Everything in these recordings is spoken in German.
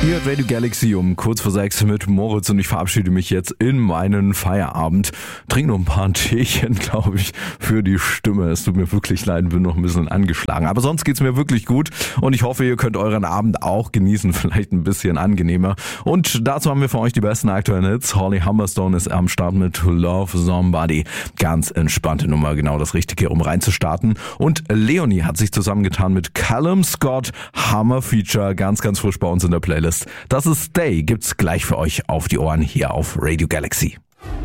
Ihr hört Radio Galaxy um kurz vor 6 mit Moritz und ich verabschiede mich jetzt in meinen Feierabend. Trink noch ein paar Teechen, glaube ich, für die Stimme. Es tut mir wirklich leid, bin noch ein bisschen angeschlagen. Aber sonst geht's mir wirklich gut und ich hoffe, ihr könnt euren Abend auch genießen, vielleicht ein bisschen angenehmer. Und dazu haben wir für euch die besten aktuellen Hits. Holly Humberstone ist am Start mit To Love Somebody. Ganz entspannte Nummer, genau das Richtige, um reinzustarten. Und Leonie hat sich zusammengetan mit Callum Scott. Hammer Feature, ganz frisch bei uns in der Playlist. Das ist Stay, gibt's gleich für euch auf die Ohren hier auf Radio Galaxy.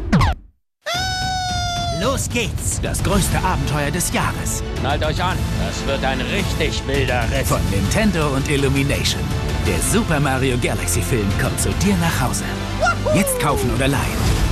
Los geht's, das größte Abenteuer des Jahres. Schnallt euch an, das wird ein richtig wilder Ritt. Von Nintendo und Illumination. Der Super Mario Galaxy Film kommt zu dir nach Hause. Jetzt kaufen oder leihen.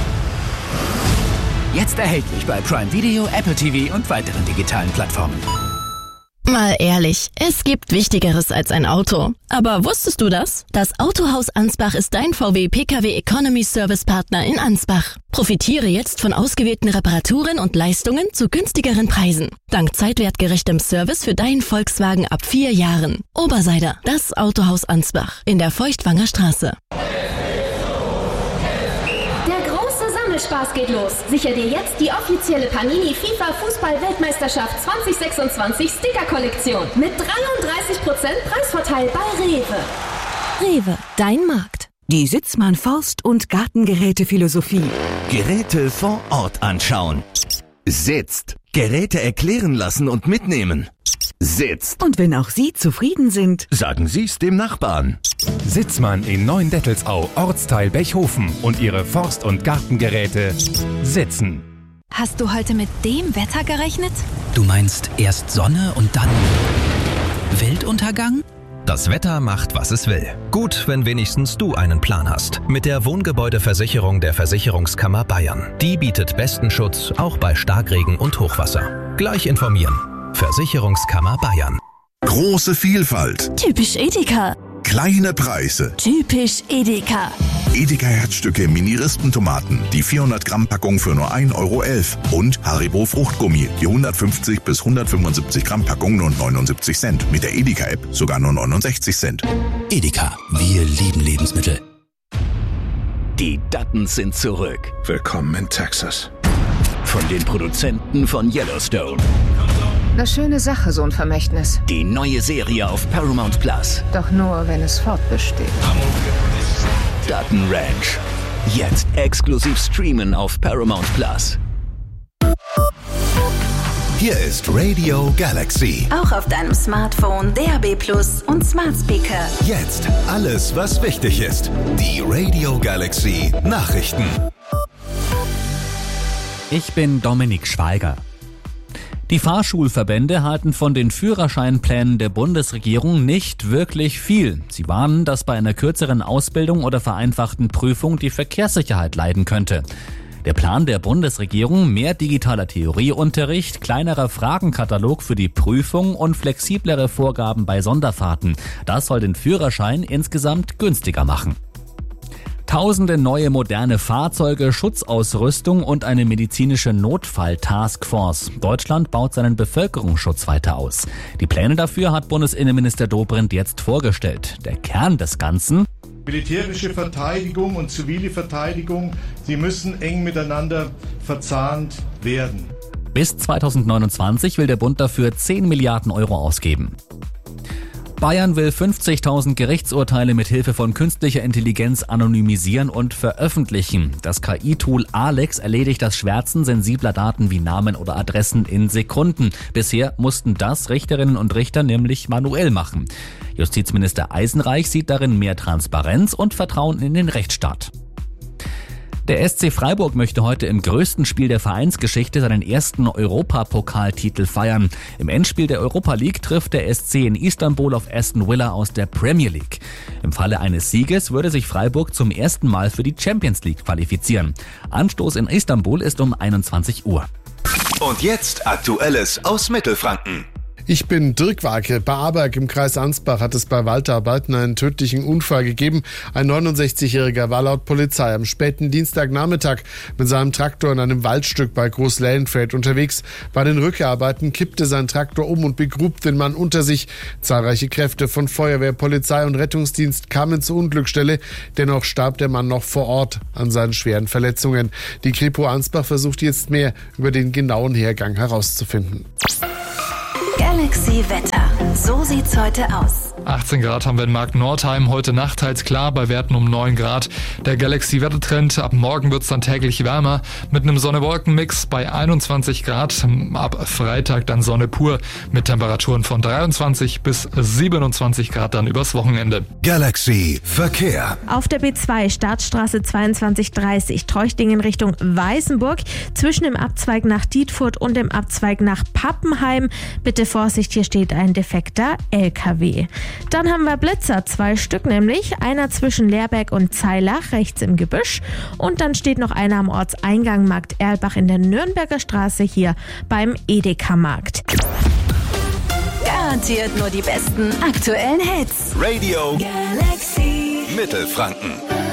Jetzt erhältlich bei Prime Video, Apple TV und weiteren digitalen Plattformen. Mal ehrlich, es gibt Wichtigeres als ein Auto. Aber wusstest du das? Das Autohaus Ansbach ist dein VW PKW Economy Service Partner in Ansbach. Profitiere jetzt von ausgewählten Reparaturen und Leistungen zu günstigeren Preisen. Dank zeitwertgerechtem Service für deinen Volkswagen ab 4 Jahren. Oberseider, das Autohaus Ansbach in der Feuchtwanger Straße. Spaß geht los. Sicher dir jetzt die offizielle Panini FIFA Fußball-Weltmeisterschaft 2026 Sticker-Kollektion mit 33% Preisvorteil bei Rewe. Rewe, dein Markt. Die Sitzmann Forst- und Gartengeräte-Philosophie. Geräte vor Ort anschauen. Sitzt. Geräte erklären lassen und mitnehmen. Sitzt. Und wenn auch Sie zufrieden sind, sagen Sie's dem Nachbarn. Sitzmann in Neuendettelsau, Ortsteil Bechhofen und ihre Forst- und Gartengeräte sitzen. Hast du heute mit dem Wetter gerechnet? Du meinst erst Sonne und dann Weltuntergang? Das Wetter macht, was es will. Gut, wenn wenigstens du einen Plan hast. Mit der Wohngebäudeversicherung der Versicherungskammer Bayern. Die bietet besten Schutz, auch bei Starkregen und Hochwasser. Gleich informieren. Versicherungskammer Bayern. Große Vielfalt. Typisch Edeka. Kleine Preise. Typisch Edeka. Edeka Herzstücke Mini-Rispentomaten, die 400-Gramm-Packung für nur 1,11 € und Haribo Fruchtgummi, die 150 bis 175 Gramm Packung nur 79 Cent. Mit der Edeka-App sogar nur 69 Cent. Edeka, wir lieben Lebensmittel. Die Duttons sind zurück. Willkommen in Texas. Von den Produzenten von Yellowstone. Eine schöne Sache, so ein Vermächtnis. Die neue Serie auf Paramount Plus. Doch nur, wenn es fortbesteht. Dutton Ranch. Jetzt exklusiv streamen auf Paramount Plus. Hier ist Radio Galaxy. Auch auf deinem Smartphone, DAB+ und Smart Speaker. Jetzt alles, was wichtig ist. Die Radio Galaxy Nachrichten. Ich bin Dominik Schweiger. Die Fahrschulverbände halten von den Führerscheinplänen der Bundesregierung nicht wirklich viel. Sie warnen, dass bei einer kürzeren Ausbildung oder vereinfachten Prüfung die Verkehrssicherheit leiden könnte. Der Plan der Bundesregierung, mehr digitaler Theorieunterricht, kleinerer Fragenkatalog für die Prüfung und flexiblere Vorgaben bei Sonderfahrten. Das soll den Führerschein insgesamt günstiger machen. Tausende neue moderne Fahrzeuge, Schutzausrüstung und eine medizinische Notfall-Taskforce. Deutschland baut seinen Bevölkerungsschutz weiter aus. Die Pläne dafür hat Bundesinnenminister Dobrindt jetzt vorgestellt. Der Kern des Ganzen: militärische Verteidigung und zivile Verteidigung, sie müssen eng miteinander verzahnt werden. Bis 2029 will der Bund dafür 10 Milliarden Euro ausgeben. Bayern will 50.000 Gerichtsurteile mit Hilfe von künstlicher Intelligenz anonymisieren und veröffentlichen. Das KI-Tool Alex erledigt das Schwärzen sensibler Daten wie Namen oder Adressen in Sekunden. Bisher mussten das Richterinnen und Richter nämlich manuell machen. Justizminister Eisenreich sieht darin mehr Transparenz und Vertrauen in den Rechtsstaat. Der SC Freiburg möchte heute im größten Spiel der Vereinsgeschichte seinen ersten Europapokaltitel feiern. Im Endspiel der Europa League trifft der SC in Istanbul auf Aston Villa aus der Premier League. Im Falle eines Sieges würde sich Freiburg zum ersten Mal für die Champions League qualifizieren. Anstoß in Istanbul ist um 21 Uhr. Und jetzt Aktuelles aus Mittelfranken. Ich bin Dirk Warke. Bei Aberg im Kreis Ansbach hat es bei Walterarbeiten einen tödlichen Unfall gegeben. Ein 69-Jähriger war laut Polizei am späten Dienstagnachmittag mit seinem Traktor in einem Waldstück bei Groß-Lellenfeld unterwegs. Bei den Rückarbeiten kippte sein Traktor um und begrub den Mann unter sich. Zahlreiche Kräfte von Feuerwehr, Polizei und Rettungsdienst kamen zur Unglücksstelle. Dennoch starb der Mann noch vor Ort an seinen schweren Verletzungen. Die Kripo Ansbach versucht jetzt mehr über den genauen Hergang herauszufinden. Galaxy Wetter. So sieht's heute aus. 18 Grad haben wir in Markt-Nordheim, heute Nacht teils klar bei Werten um 9 Grad. Der Galaxy-Wettertrend, ab morgen wird's dann täglich wärmer mit einem Sonne-Wolken-Mix bei 21 Grad. Ab Freitag dann Sonne pur mit Temperaturen von 23 bis 27 Grad dann übers Wochenende. Galaxy Verkehr. Auf der B2 Startstraße 2230 Treuchtingen Richtung Weißenburg zwischen dem Abzweig nach Dietfurt und dem Abzweig nach Pappenheim. Bitte Vorsicht, hier steht ein defekter LKW. Dann haben wir Blitzer, 2 Stück nämlich, einer zwischen Leerberg und Zeilach, rechts im Gebüsch, und dann steht noch einer am Ortseingang Markt Erlbach in der Nürnberger Straße hier beim Edeka-Markt. Garantiert nur die besten aktuellen Hits. Radio Galaxy Mittelfranken.